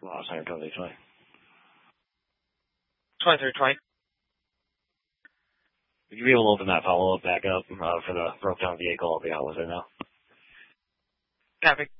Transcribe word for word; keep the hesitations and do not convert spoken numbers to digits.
Uh, Center twenty twenty. twenty-three twenty. Would you be able to open that follow-up back up uh, for the broke down vehicle? I'll be out with it now. Copy.